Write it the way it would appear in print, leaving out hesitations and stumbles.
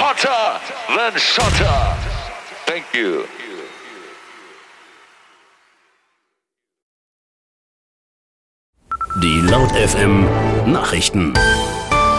hotter than Schotter. Thank you. Die Laut FM Nachrichten.